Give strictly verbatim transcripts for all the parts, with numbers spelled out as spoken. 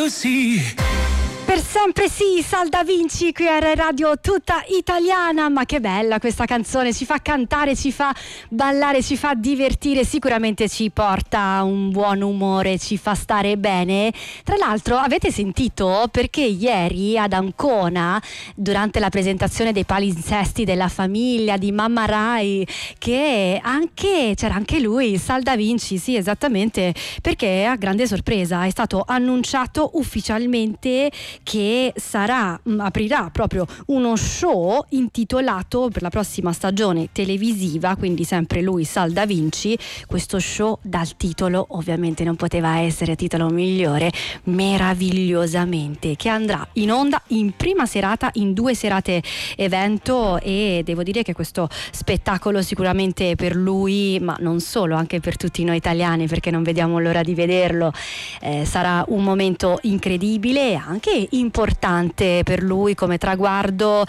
sì. Per sempre sì, Sal Da Vinci qui a Radio Tutta Italiana. Ma che bella questa canzone, ci fa cantare, ci fa ballare, ci fa divertire, sicuramente ci porta a un buon umore, ci fa stare bene. Tra l'altro avete sentito perché ieri ad Ancona, durante la presentazione dei palinsesti della famiglia di Mamma Rai, che anche c'era anche lui, Sal Da Vinci, sì esattamente, perché a grande sorpresa è stato annunciato ufficialmente che sarà, aprirà proprio uno show intitolato per la prossima stagione televisiva, quindi sempre lui, Sal Da Vinci. Questo show dal titolo, ovviamente non poteva essere titolo migliore, Meravigliosamente, che andrà in onda in prima serata, in due serate evento, e devo dire che questo spettacolo sicuramente per lui, ma non solo, anche per tutti noi italiani, perché non vediamo l'ora di vederlo, eh, sarà un momento incredibile e anche importante per lui come traguardo,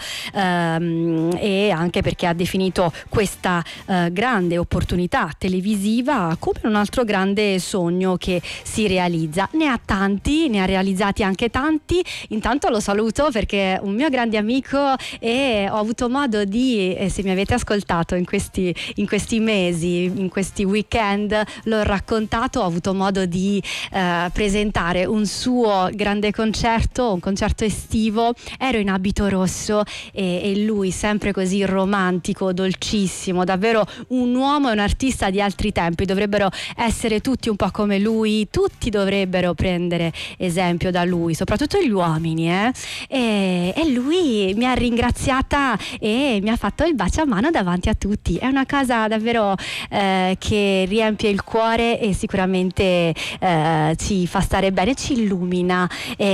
ehm, e anche perché ha definito questa eh, grande opportunità televisiva come un altro grande sogno che si realizza. Ne ha tanti, ne ha realizzati anche tanti. Intanto lo saluto perché è un mio grande amico e ho avuto modo di, eh, se mi avete ascoltato in questi, in questi mesi, in questi weekend, l'ho raccontato, ho avuto modo di eh, presentare un suo grande concerto, un concerto estivo. Ero in abito rosso e, e lui sempre così romantico, dolcissimo, davvero un uomo e un artista di altri tempi. Dovrebbero essere tutti un po' come lui, tutti dovrebbero prendere esempio da lui, soprattutto gli uomini, eh? e, e lui mi ha ringraziata e mi ha fatto il bacio a mano davanti a tutti. È una cosa davvero eh, che riempie il cuore e sicuramente eh, ci fa stare bene, ci illumina.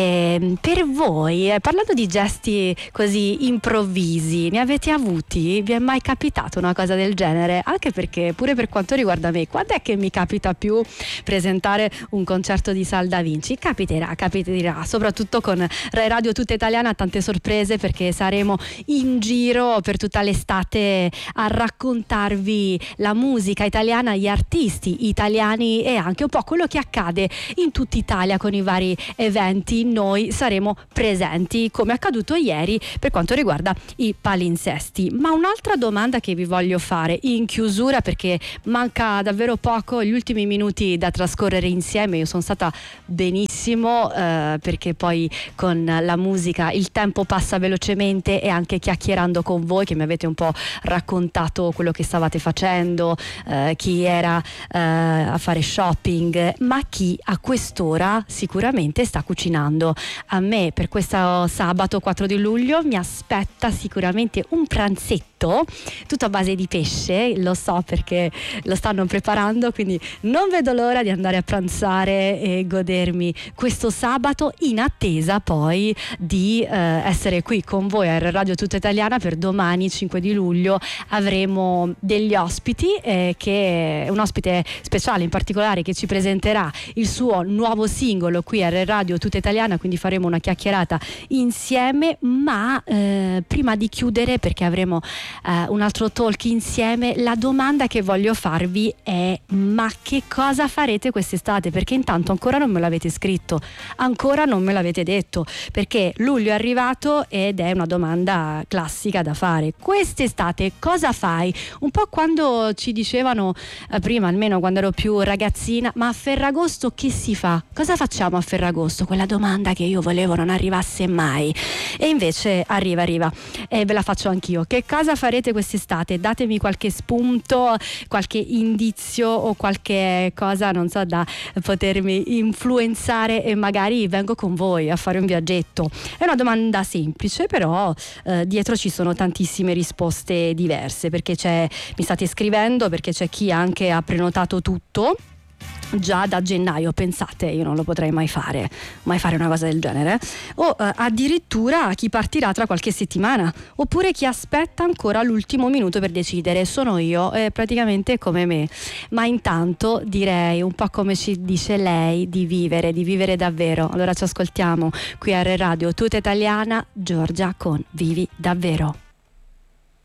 E per voi, eh, parlando di gesti così improvvisi, ne avete avuti? Vi è mai capitato una cosa del genere? Anche perché pure per quanto riguarda me, quando è che mi capita più presentare un concerto di Sal Da Vinci? Capiterà, capiterà, soprattutto con Rai Radio Tutta Italiana, tante sorprese, perché saremo in giro per tutta l'estate a raccontarvi la musica italiana, gli artisti italiani e anche un po' quello che accade in tutta Italia con i vari eventi. Noi saremo presenti, come accaduto ieri per quanto riguarda i palinsesti. Ma un'altra domanda che vi voglio fare in chiusura, perché manca davvero poco, gli ultimi minuti da trascorrere insieme. Io sono stata benissimo, eh, perché poi con la musica il tempo passa velocemente, e anche chiacchierando con voi che mi avete un po' raccontato quello che stavate facendo, eh, chi era eh, a fare shopping, ma chi a quest'ora sicuramente sta cucinando. A me per questo sabato quattro di luglio mi aspetta sicuramente un pranzetto tutto a base di pesce, lo so perché lo stanno preparando, quindi non vedo l'ora di andare a pranzare e godermi questo sabato, in attesa poi di eh, essere qui con voi a Radio Tutta Italiana. Per domani cinque di luglio avremo degli ospiti, eh, che un ospite speciale in particolare che ci presenterà il suo nuovo singolo qui a Radio Tutta Italiana, quindi faremo una chiacchierata insieme. Ma eh, prima di chiudere, perché avremo eh, un altro talk insieme, la domanda che voglio farvi è: ma che cosa farete quest'estate? Perché intanto ancora non me l'avete scritto, ancora non me l'avete detto, perché luglio è arrivato ed è una domanda classica da fare. Quest'estate cosa fai? Un po' quando ci dicevano eh, prima, almeno quando ero più ragazzina, ma a Ferragosto che si fa? Cosa facciamo a Ferragosto? Quella domanda che io volevo non arrivasse mai, e invece arriva, arriva e ve la faccio anch'io. Che cosa farete quest'estate? Datemi qualche spunto, qualche indizio o qualche cosa, non so, da potermi influenzare, e magari vengo con voi a fare un viaggetto. È una domanda semplice, però eh, dietro ci sono tantissime risposte diverse, perché c'è, mi state scrivendo, perché c'è chi anche ha prenotato tutto già da gennaio. Pensate, io non lo potrei mai fare, mai fare una cosa del genere. O eh, addirittura chi partirà tra qualche settimana, oppure chi aspetta ancora l'ultimo minuto per decidere. Sono io, eh, praticamente come me. Ma intanto direi, un po' come ci dice lei, di vivere, di vivere davvero. Allora ci ascoltiamo qui a Radio Tutta Italiana, Giorgia con Vivi Davvero.